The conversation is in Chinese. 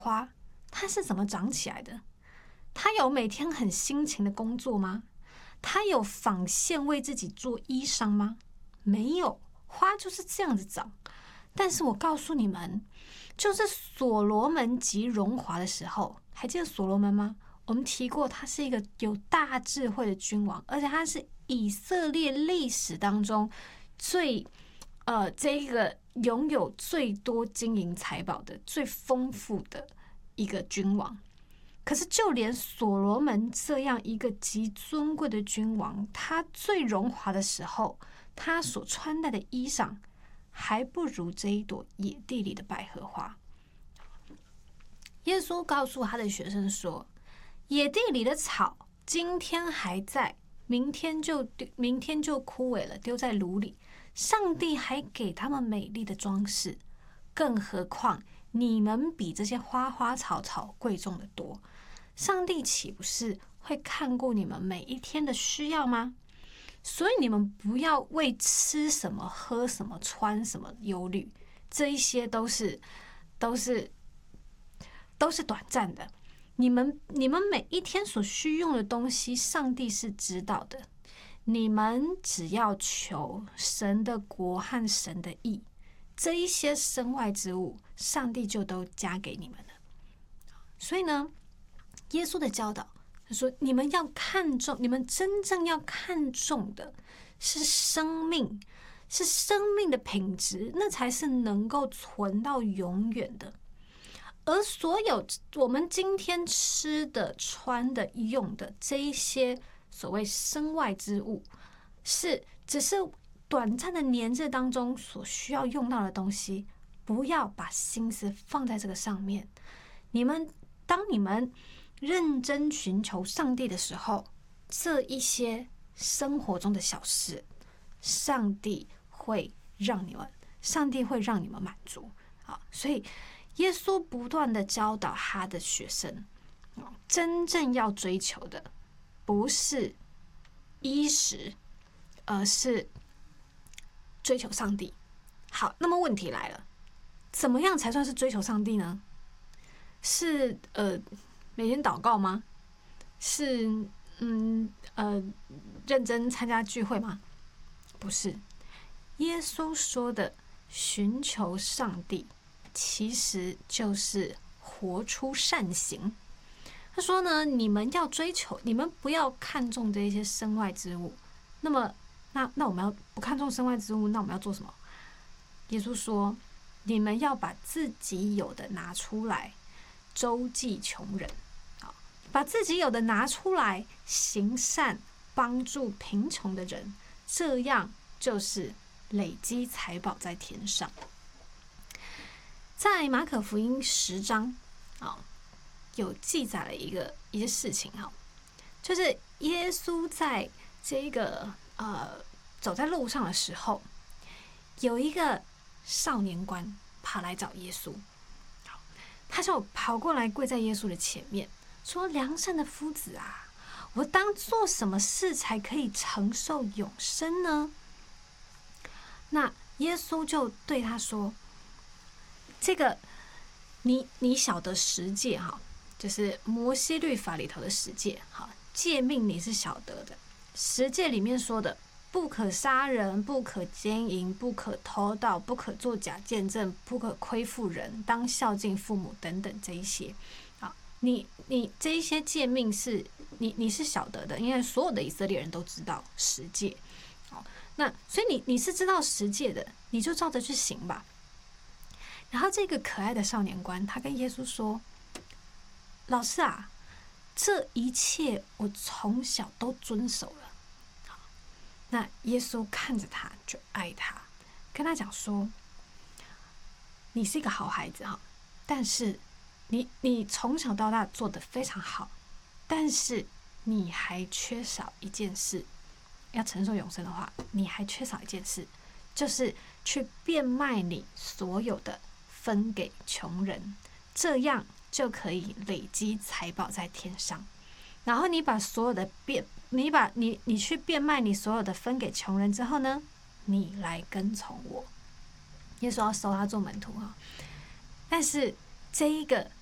花，它是怎么长起来的？它有每天很辛勤的工作吗？它有纺线为自己做衣裳吗？没有，花就是这样子长。但是我告诉你们，就是所罗门极荣华的时候，还记得所罗门吗？我们提过，他是一个有大智慧的君王，而且他是以色列历史当中这个拥有最多金银财宝的、最丰富的一个君王。可是，就连所罗门这样一个极尊贵的君王，他最荣华的时候，他所穿戴的衣裳，还不如这一朵野地里的百合花。耶稣告诉他的学生说：“野地里的草，今天还在，明天就枯萎了，丢在炉里。上帝还给他们美丽的装饰，更何况你们比这些花花草草贵重的多。上帝岂不是会看顾你们每一天的需要吗？所以你们不要为吃什么、喝什么、穿什么忧虑，这一些都是短暂的。你们每一天所需用的东西，上帝是知道的。你们只要求神的国和神的义，这一些身外之物，上帝就都加给你们了。所以呢，耶稣的教导，他说：你们要看重，你们真正要看重的是生命，是生命的品质，那才是能够存到永远的。而所有我们今天吃的、穿的、用的这一些所谓身外之物，只是短暂的年日当中所需要用到的东西，不要把心思放在这个上面。当你们认真寻求上帝的时候，这一些生活中的小事，上帝会让你们满足。好，所以耶稣不断的教导他的学生，真正要追求的不是衣食，而是追求上帝。好，那么问题来了，怎么样才算是追求上帝呢？是每天祷告吗？是认真参加聚会吗？不是。耶稣说的寻求上帝，其实就是活出善行。他说呢，你们要追求，你们不要看重这些身外之物。那么，那我们要不看重身外之物，那我们要做什么？耶稣说，你们要把自己有的拿出来，周济穷人。好，把自己有的拿出来，行善，帮助贫穷的人，这样就是累积财宝在天上。在马可福音10章有记载了一些事情，就是耶稣在这个走在路上的时候，有一个少年官跑来找耶稣，他就跑过来跪在耶稣的前面，说：良善的夫子啊，我当做什么事才可以承受永生呢？那耶稣就对他说：这个你晓得十诫就是摩西律法里头的十诫，诫命你是晓得的。十诫里面说的，不可杀人，不可奸淫，不可偷盗，不可作假见证，不可亏负人，当孝敬父母等等这一些。你这一些诫命是你是晓得的，因为所有的以色列人都知道十诫。那所以你是知道十诫的，你就照着去行吧。然后这个可爱的少年官，他跟耶稣说：老师啊，这一切我从小都遵守了。那耶稣看着他就爱他，跟他讲说：你是一个好孩子但是你从小到大做得非常好，但是你还缺少一件事。要承受永生的话，你还缺少一件事，就是去变卖你所有的，分给穷人，这样就可以累积财宝在天上。然后你把所有的你去变卖你所有的，分给穷人之后呢，你来跟从我。耶稣要收他做门徒但是这一个